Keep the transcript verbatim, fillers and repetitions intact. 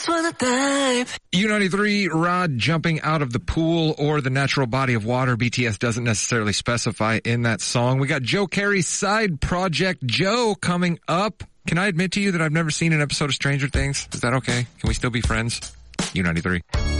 for the dive. U ninety-three, Rod jumping out of the pool or the natural body of water. B T S doesn't necessarily specify in that song. We got Joe Carey's side project, Joe, coming up. Can I admit to you that I've never seen an episode of Stranger Things? Is that okay? Can we still be friends? U ninety-three.